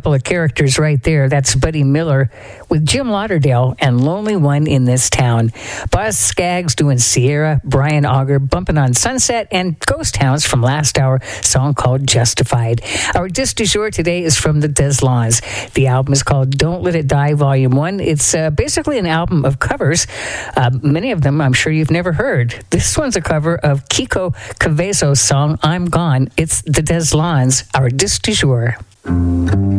couple of characters right there. That's Buddy Miller with Jim Lauderdale and Lonely One in This Town. Buzz Skaggs doing Sierra, Brian Auger bumping on Sunset, and Ghost Towns from last hour, song called Justified. Our disc du jour today is from the Des Lawns. The album is called Don't Let It Die Volume 1. It's basically an album of covers. Many of them I'm sure you've never heard. This one's a cover of Kiko Cavazo's song I'm Gone. It's the Des Lawns, our disc du jour.